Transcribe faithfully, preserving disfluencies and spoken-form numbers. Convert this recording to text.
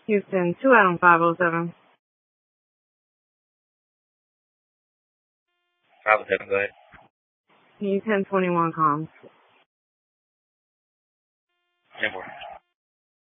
Houston, two Adam five oh seven. five oh seven, go ahead. Can you ten twenty-one comms? ten four.